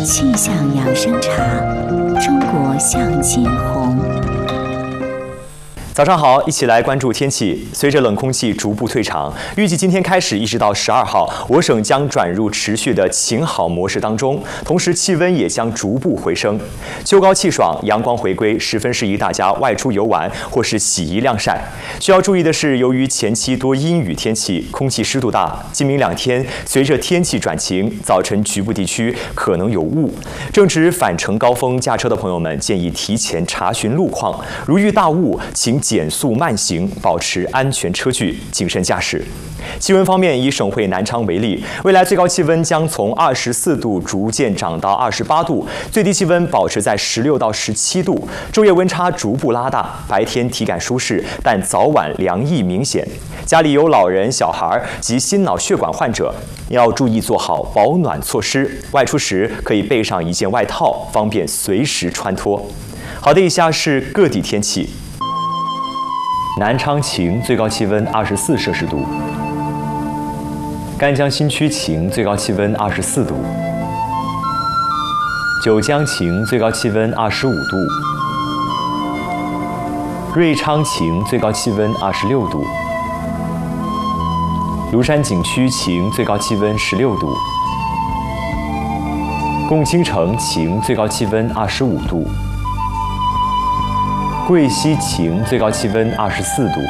气象养生茶，中国向金红。 早上好，一起来关注天气。随着冷空气逐步退场，预计今天开始一直到12号，我省将转入持续的晴好模式当中，同时气温也将逐步回升。秋高气爽，阳光回归，十分适宜大家外出游玩或是洗衣晾晒。需要注意的是，由于前期多阴雨天气，空气湿度大，今明2天随着天气转晴，早晨局部地区可能有雾。正值返程高峰，驾车的朋友们建议提前查询路况，如遇大雾，请减速慢行，保持安全车距，谨慎驾驶。气温方面，以省会南昌为例，未来最高气温将从24度逐渐涨到28度，最低气温保持在16到17度，昼夜温差逐步拉大，白天体感舒适，但早晚凉意明显。家里有老人、小孩及心脑血管患者，要注意做好保暖措施，外出时可以备上一件外套，方便随时穿脱。好的，以下是各地天气。南昌晴，最高气温24摄氏度；赣江新区晴，最高气温24度；九江晴，最高气温25度；瑞昌晴，最高气温26度；庐山景区晴，最高气温16度；共青城晴，最高气温25度；贵溪晴，最高气温24度；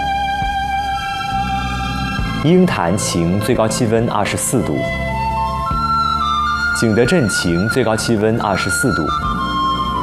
鹰潭晴，最高气温24度；景德镇晴，最高气温24度；